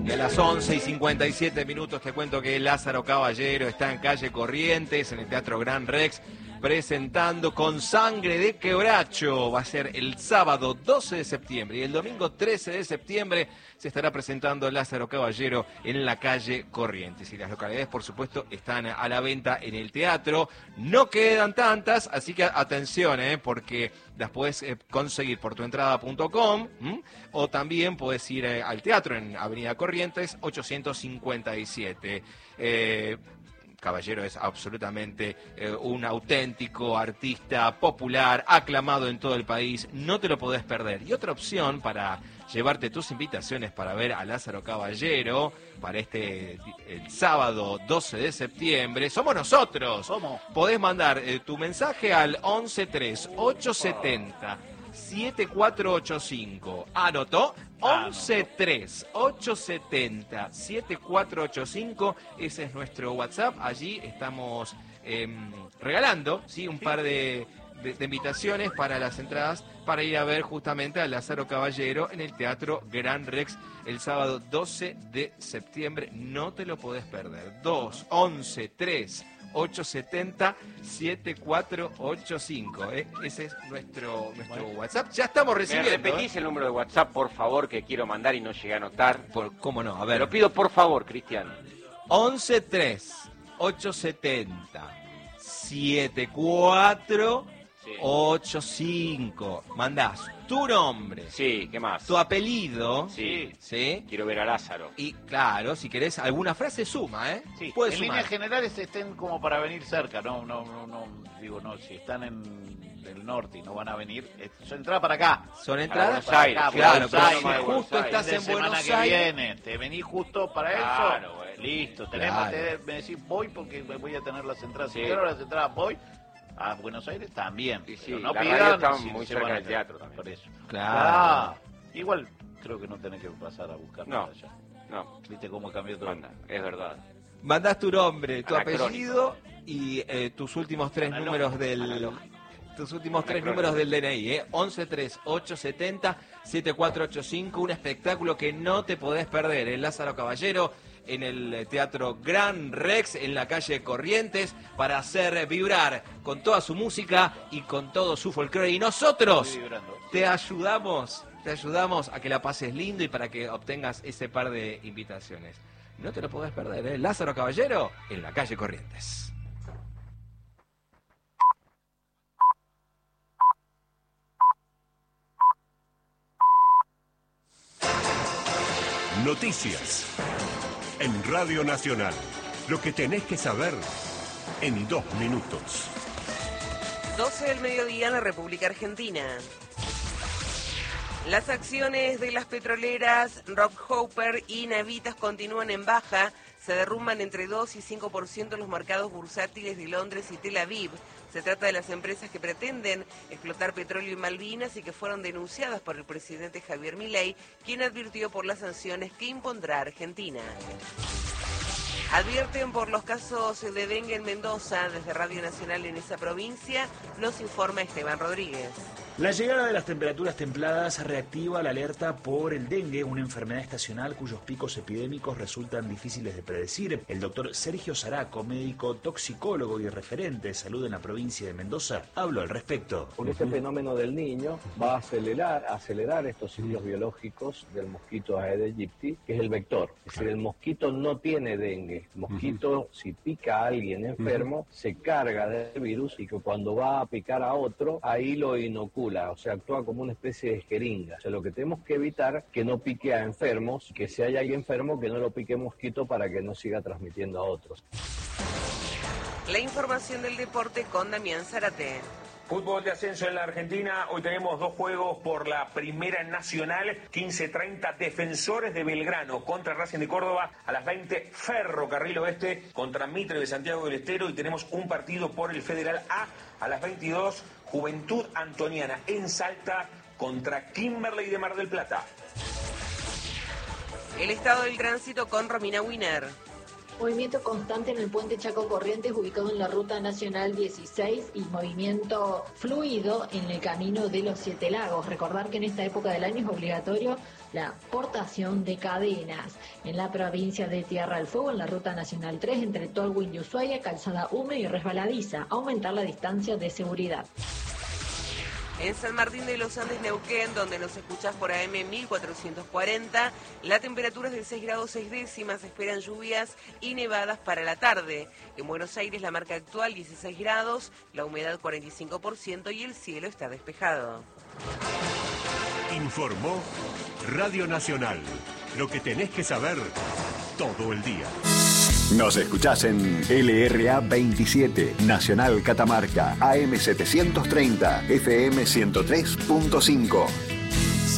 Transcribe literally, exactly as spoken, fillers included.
Y a las once y cincuenta y siete minutos te cuento que Lázaro Caballero está en calle Corrientes, en el Teatro Gran Rex, presentando Con Sangre de Quebracho. Va a ser el sábado doce de septiembre y el domingo trece de septiembre se estará presentando Lázaro Caballero en la calle Corrientes. Y las localidades, por supuesto, están a la venta en el teatro. No quedan tantas, así que atención, ¿eh? porque las puedes eh, conseguir por tuentrada punto com ¿m? o también puedes ir eh, al teatro en Avenida Corrientes ochocientos cincuenta y siete. Eh, Caballero es absolutamente eh, un auténtico artista popular, aclamado en todo el país, no te lo podés perder. Y otra opción para llevarte tus invitaciones para ver a Lázaro Caballero para este el sábado doce de septiembre, somos nosotros. ¿Cómo? Podés mandar eh, tu mensaje al once tres ocho setenta siete cuatro ocho cinco. ¿Anotó? once tres ocho setenta siete cuatro ocho cinco. Ese es nuestro WhatsApp. Allí estamos eh, regalando, ¿sí? un par de, de, de invitaciones para las entradas para ir a ver justamente a Lázaro Caballero en el Teatro Gran Rex el sábado doce de septiembre. No te lo podés perder. dos once tres ocho setenta siete cuatro ocho cinco. ¿eh? Ese es nuestro, nuestro bueno. WhatsApp. Ya estamos recibiendo. ¿Me repetís el número de WhatsApp, por favor, que quiero mandar y no llegué a anotar? Por, ¿Cómo no? A ver. Te lo pido, por favor, Cristian. once tres ocho setenta siete cuatro ocho cinco. Mandás tu nombre. Sí, ¿qué más? Tu apellido. Sí. ¿Sí? Quiero ver a Lázaro. Y claro, si querés alguna frase, suma, ¿eh? Sí. Puedes en sumar. líneas generales estén como para venir cerca, no, no, no, no, digo, no, si están en el norte y no van a venir, son entradas para acá. Son entradas para Aires, acá, claro, pero Aires, si Buenos justo Aires. estás de en semana Buenos que Aires. viene, te venís justo para Claro, eso, bueno. listo, tenemos, Claro. te, me decís voy porque voy a tener las entradas, Sí. si quiero las entradas voy. A Buenos Aires también. Sí, sí, Pero no la pidan, radio está si muy se cerca van a del quedar, teatro también. Por eso. Claro. Ah, igual creo que no tenés que pasar a buscar No. nada allá. No, Viste cómo cambió todo. manda, es verdad. Mandás tu nombre, tu Anacrónico. apellido y eh, tus últimos tres Analógico. números del... Analógico. Tus últimos tres Anacrónico. números del D N I, ¿eh? once tres ocho setenta siete cuatro ocho cinco. Un espectáculo que no te podés perder. El Lázaro Caballero en el Teatro Gran Rex, en la calle Corrientes, para hacer vibrar con toda su música y con todo su folclore. Y nosotros Estoy vibrando. te ayudamos, te ayudamos a que la pases lindo y para que obtengas ese par de invitaciones. No te lo podés perder, ¿eh? Lázaro Caballero en la calle Corrientes. Noticias en Radio Nacional. Lo que tenés que saber en dos minutos. doce del mediodía en la República Argentina. Las acciones de las petroleras Rock Hopper y Navitas continúan en baja. Se derrumban entre dos y cinco por ciento en los mercados bursátiles de Londres y Tel Aviv. Se trata de las empresas que pretenden explotar petróleo en Malvinas y que fueron denunciadas por el presidente Javier Milei, quien advirtió por las sanciones que impondrá Argentina. Advierten por los casos de dengue en Mendoza. Desde Radio Nacional en esa provincia nos informa Esteban Rodríguez. La llegada de las temperaturas templadas reactiva la alerta por el dengue, una enfermedad estacional cuyos picos epidémicos resultan difíciles de predecir. El doctor Sergio Zaraco, médico toxicólogo y referente de salud en la provincia de Mendoza, habló al respecto. Porque este fenómeno del Niño va a acelerar, acelerar estos ciclos biológicos del mosquito Aedes aegypti, que es el vector. Es decir, el mosquito no tiene dengue. El mosquito, si pica a alguien enfermo, se carga del virus y que cuando va a picar a otro, ahí lo inocula. O sea, actúa como una especie de jeringa. O sea, lo que tenemos que evitar que no pique a enfermos, que si hay alguien enfermo, que no lo pique mosquito para que no siga transmitiendo a otros. La información del deporte con Damián Zárate. Fútbol de ascenso en la Argentina, hoy tenemos dos juegos por la Primera Nacional, quince treinta Defensores de Belgrano contra Racing de Córdoba, a las veinte Ferrocarril Oeste contra Mitre de Santiago del Estero y tenemos un partido por el Federal A, a las veintidós Juventud Antoniana en Salta contra Kimberley de Mar del Plata. El estado del tránsito con Romina Winer. Movimiento constante en el puente Chaco Corrientes, ubicado en la ruta nacional dieciséis, y movimiento fluido en el camino de los Siete Lagos. Recordar que en esta época del año es obligatorio la portación de cadenas. En la provincia de Tierra del Fuego, en la ruta nacional tres, entre Tolwyn y Ushuaia, calzada húmeda y resbaladiza. Aumentar la distancia de seguridad. En San Martín de los Andes, Neuquén, donde nos escuchás por A M mil cuatrocientos cuarenta, la temperatura es de seis grados seis décimas, se esperan lluvias y nevadas para la tarde. En Buenos Aires la marca actual dieciséis grados, la humedad cuarenta y cinco por ciento y el cielo está despejado. Informó Radio Nacional. Lo que tenés que saber todo el día. Nos escuchás en L R A veintisiete, Nacional Catamarca, A M setecientos treinta, F M ciento tres punto cinco.